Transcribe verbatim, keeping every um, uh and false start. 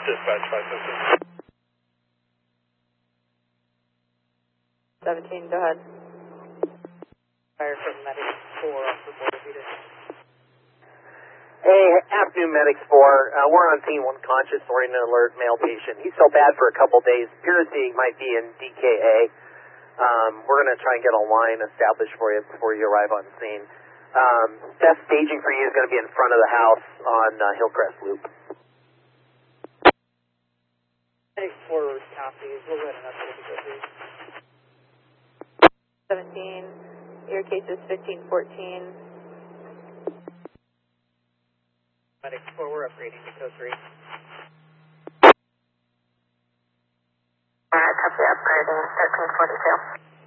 Dispatch five fifty. seventeen, go ahead. Fire from Medic four off the border heater. Hey, afternoon, Medics four. Uh, we're on scene, one conscious, oriented alert, male patient. He's so bad for a couple days. Appears he might be in D K A. Um, we're going to try and get a line established for you before you arrive on scene. Um, best staging for you is going to be in front of the house on uh, Hillcrest Loop. Medic four copies. We'll let an update to go through. seventeen, your case is fifteen fourteen. Medic four, we're upgrading to code three. Alright, copy, upgrading thirteen forty-two.